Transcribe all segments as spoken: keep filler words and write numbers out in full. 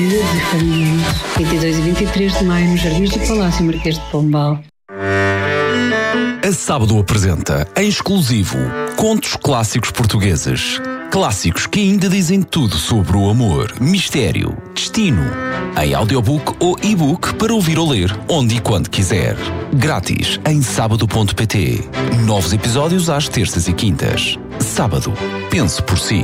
de famílias, vinte e dois e vinte e três de maio, nos Jardins do Palácio Marquês de Pombal. A Sábado apresenta, em exclusivo, contos clássicos portugueses. Clássicos que ainda dizem tudo sobre o amor, mistério, destino. Em audiobook ou e-book para ouvir ou ler, onde e quando quiser. Grátis em sábado ponto pt. Novos episódios às terças e quintas. Sábado. Pense por si.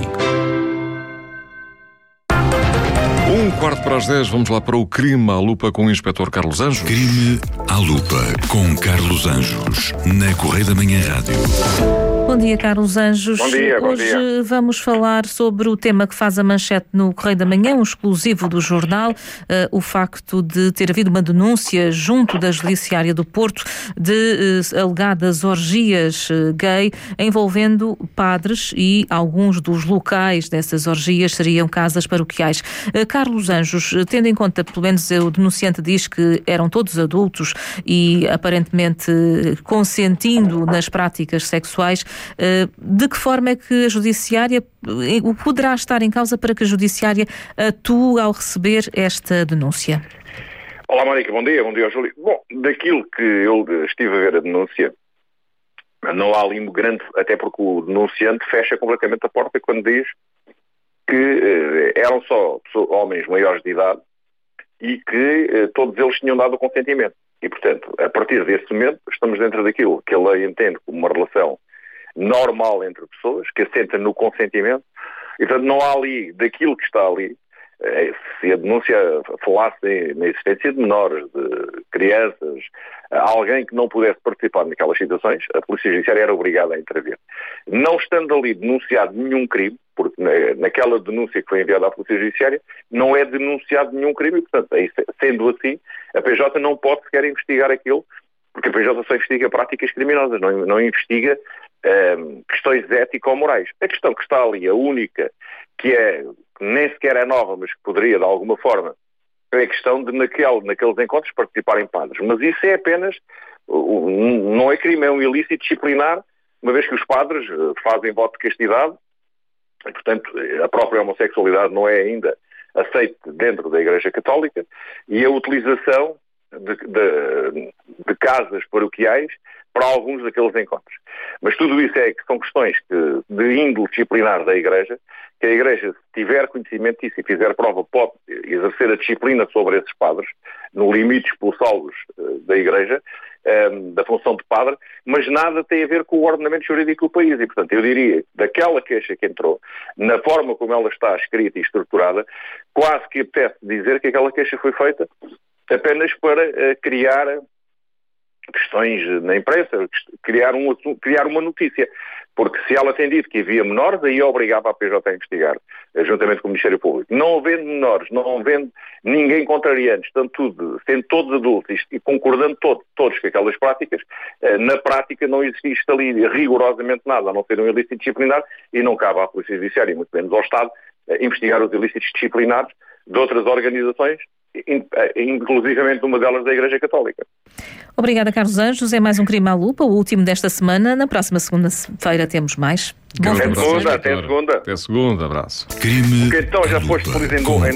Um quarto para as dez, vamos lá para o Crime à Lupa com o Inspetor Carlos Anjos. Crime à Lupa com Carlos Anjos, na Correia da Manhã Rádio. Bom dia, Carlos Anjos. Bom dia, bom Hoje dia. vamos falar sobre o tema que faz a manchete no Correio da Manhã, um exclusivo do jornal, uh, o facto de ter havido uma denúncia junto da Judiciária do Porto de uh, alegadas orgias uh, gay envolvendo padres, e alguns dos locais dessas orgias seriam casas paroquiais. Uh, Carlos Anjos, tendo em conta, pelo menos o denunciante diz que eram todos adultos e aparentemente consentindo nas práticas sexuais, de que forma é que a Judiciária poderá estar em causa para que a Judiciária atue ao receber esta denúncia? Olá, Mónica, bom dia, bom dia ao Júlio. Bom, daquilo que eu estive a ver a denúncia, não há ali um grande, até porque o denunciante fecha completamente a porta quando diz que eh, eram só pessoas, homens maiores de idade e que eh, todos eles tinham dado o consentimento. E, portanto, a partir desse momento, estamos dentro daquilo que a lei entende como uma relação normal entre pessoas, que assenta no consentimento, e portanto não há ali, daquilo que está ali, se a denúncia falasse na existência de menores, de crianças, alguém que não pudesse participar naquelas situações, a Polícia Judiciária era obrigada a intervir. Não estando ali denunciado nenhum crime, porque naquela denúncia que foi enviada à Polícia Judiciária não é denunciado nenhum crime, e portanto, sendo assim, a P J não pode sequer investigar aquilo, porque a P J só investiga práticas criminosas, não, não investiga Um, questões ético-morais. A questão que está ali, a única, que é que nem sequer é nova, mas que poderia de alguma forma, é a questão de naquele, naqueles encontros participarem padres. Mas isso é apenas, um, não é crime, é um ilícito disciplinar, uma vez que os padres fazem voto de castidade, e portanto a própria homossexualidade não é ainda aceita dentro da Igreja Católica, e a utilização de, de, de casas paroquiais para alguns daqueles encontros. Mas tudo isso é que são questões que, de índole disciplinar da Igreja, que a Igreja, se tiver conhecimento disso e fizer prova, pode exercer a disciplina sobre esses padres, no limite expulsá-los uh, da Igreja, um, da função de padre, mas nada tem a ver com o ordenamento jurídico do país. E, portanto, eu diria, daquela queixa que entrou, na forma como ela está escrita e estruturada, quase que apetece dizer que aquela queixa foi feita apenas para uh, criar questões na imprensa, criar, um, criar uma notícia. Porque se ela tem dito que havia menores, aí obrigava a P J a investigar, juntamente com o Ministério Público. Não havendo menores, não havendo ninguém contrariante, estando tudo, sendo todos adultos e concordando todo, todos com aquelas práticas, na prática não existe ali rigorosamente nada, a não ser um ilícito disciplinar, e não cabe à Polícia Judiciária, e muito menos ao Estado, investigar os ilícitos disciplinares de outras organizações, inclusivamente uma delas da Igreja Católica. Obrigada, Carlos Anjos. É mais um Crime à Lupa, o último desta semana. Na próxima segunda-feira temos mais. Até segunda, até segunda. Até segunda, abraço. Crime Porque então já foste feliz em Dublin.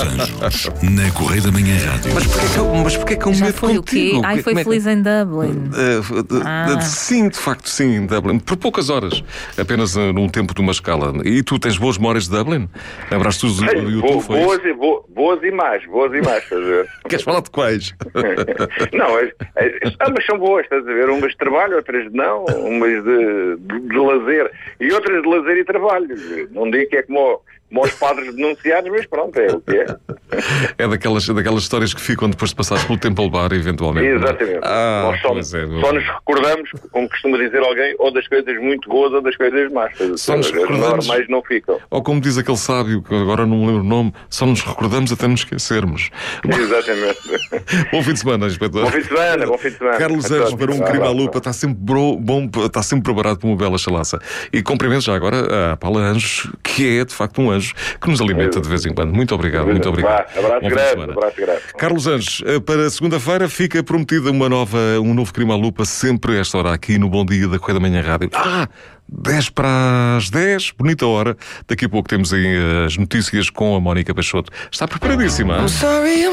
na Correia da Manhã Rádio. Mas porquê que eu, mas porquê que eu Já meto foi contigo? o quê? Ai, foi Como é que- feliz em Dublin. Uh, de- Ah. de- sim, de facto, sim, em Dublin. Por poucas horas, apenas uh, num tempo de uma escala. E tu tens boas memórias de Dublin? Lembraste-te do Ei, do YouTube? bo- Foi boas, isso? e, bo- boas e mais, boas e mais, estás a ver? Queres falar de quais? Não, as, as, ambas são boas, estás a ver? Umas de trabalho, outras de não, umas de, de, de lazer e outras de lazer e trabalho. Não digo que é como, como os padres denunciados, mas pronto, é o que é. É daquelas, daquelas histórias que ficam depois de passares pelo Temple Bar, eventualmente. não é? Exatamente. Ah, Nós só, pois é, meu. só nos recordamos, como costuma dizer alguém, ou das coisas muito boas ou das coisas más. Só nos As recordamos- normais não ficam. Ou como diz aquele sábio, que agora não me lembro o nome, só nos recordamos até nos esquecermos. Exatamente. Bom fim de semana, inspetor. Bom fim de semana, bom fim de semana. Carlos A Anjos, todos. para um Um crime à abraço. lupa, está sempre, bro, bom, está sempre preparado para uma bela chalaça. E cumprimento já agora a Paula Anjos, que é de facto um anjo. Anjos, que nos alimenta de vez em quando. Muito obrigado, muito obrigado. Vá, abraço Bom grande, abraço grande. Carlos Anjos, para segunda-feira fica prometida uma nova, um novo Crime à Lupa, sempre a esta hora aqui no Bom Dia da Correia da Manhã Rádio. Ah, dez para as dez, bonita hora. Daqui a pouco temos aí as notícias com a Mónica Peixoto. Está preparadíssima?